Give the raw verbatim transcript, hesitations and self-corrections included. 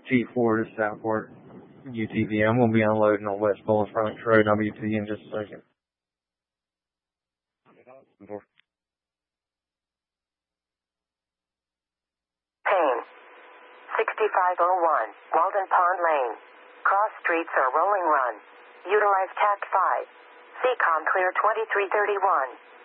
T four to Southport, U T V. I'm going to be unloading on West Bullis Ranch Road, and I'll be to you in just a second. Payne, sixty-five oh one, Walden Pond Lane. Cross streets or rolling run. Utilize Tact five. C COM clear twenty-three thirty-one.